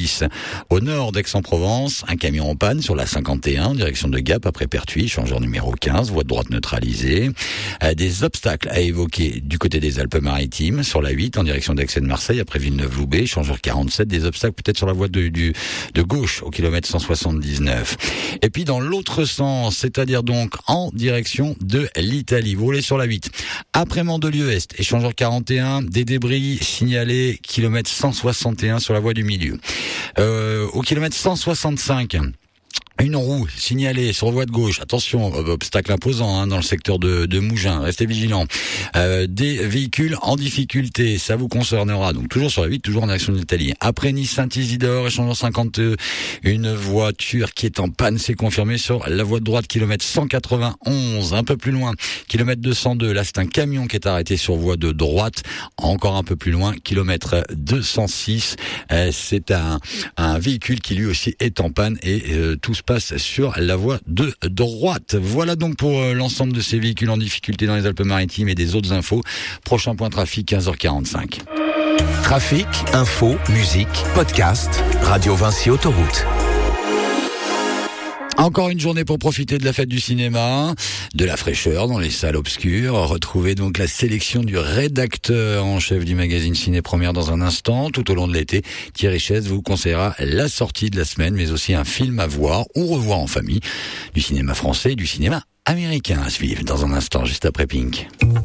police. Au nord d'Aix-en-Provence, un camion en panne sur la 51, direction de Gap après Pertuis, échangeur numéro 15, voie de droite neutralisée. Des obstacles à évoquer du côté des Alpes-Maritimes, sur la 8, en direction d'Aix et de Marseille, après Villeneuve-Loubet, échangeur 47, des obstacles peut-être sur la voie de gauche, au kilomètre 179. Et puis dans l'autre sens, c'est-à-dire donc en direction de l'Italie, vous roulez sur la 8. Après Mandelieu-Est, échangeur 41, des débris signalés, kilomètre 161 sur la voie du milieu. Au kilomètre 165, une roue signalée sur voie de gauche. Attention, obstacle imposant dans le secteur de Mougins. Restez vigilants. Des véhicules en difficulté, ça vous concernera. Donc toujours sur la 8, toujours en direction de l'Italie. Après Nice-Saint-Isidore, échangeur 52, une voiture qui est en panne, c'est confirmé sur la voie de droite, kilomètre 191. Un peu plus loin, kilomètre 202. Là, c'est un camion qui est arrêté sur voie de droite. Encore un peu plus loin, kilomètre 206. C'est un véhicule qui lui aussi est en panne et tout se passe sur la voie de droite. Voilà donc pour l'ensemble de ces véhicules en difficulté dans les Alpes-Maritimes et des autres infos. Prochain point trafic, 15h45. Trafic, info, musique, podcast, Radio Vinci Autoroute. Encore une journée pour profiter de la fête du cinéma, de la fraîcheur dans les salles obscures. Retrouvez donc la sélection du rédacteur en chef du magazine Ciné Première dans un instant. Tout au long de l'été, Thierry Chaise vous conseillera la sortie de la semaine, mais aussi un film à voir ou revoir en famille, du cinéma français et du cinéma américain à suivre dans un instant, juste après Pink.